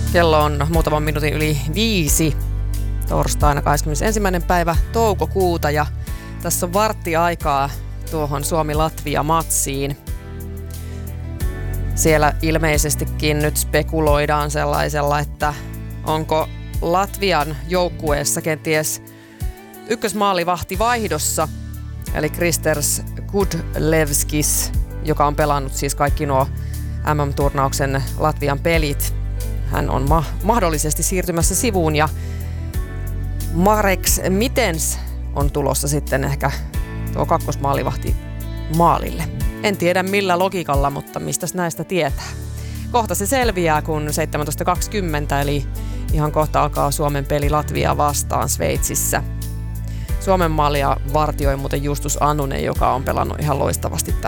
Kello on muutaman minuutin yli 5, torstaina 21. päivä toukokuuta, ja tässä on vartti aikaa tuohon Suomi-Latvia-matsiin. Siellä ilmeisestikin nyt spekuloidaan sellaisella, että onko Latvian joukkueessa kenties ykkösmaalivahti vaihdossa, eli Kristers Kudlevskis, joka on pelannut siis kaikki nuo MM-turnauksen Latvian pelit. Hän on mahdollisesti siirtymässä sivuun, ja Mareks Mitens on tulossa sitten ehkä tuo kakkosmaalivahti maalille. En tiedä millä logiikalla, mutta mistäs näistä tietää. Kohta se selviää, kun 17.20, eli ihan kohta alkaa Suomen peli Latviaa vastaan Sveitsissä. Suomen maalia vartioi muuten Justus Annunen, joka on pelannut ihan loistavasti